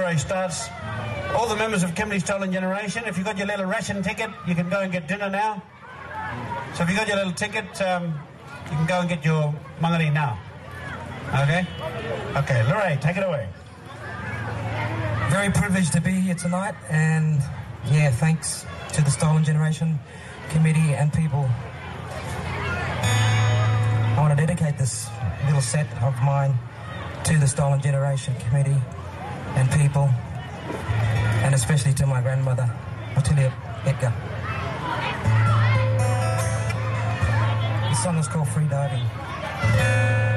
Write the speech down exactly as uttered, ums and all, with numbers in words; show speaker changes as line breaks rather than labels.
race starts. All the members of Kimberley Stolen Generation, if you've got your little ration ticket, you can go and get dinner now. So if you've got your little ticket, um, you can go and get your mangari now. Okay? Okay, Lorraine, take it away.
Very privileged to be here tonight, and yeah, thanks to the Stolen Generation Committee and people. I want to dedicate this little set of mine to the Stolen Generation Committee and people, and especially to my grandmother, Ottilia Edgar. The song is called Free Diving.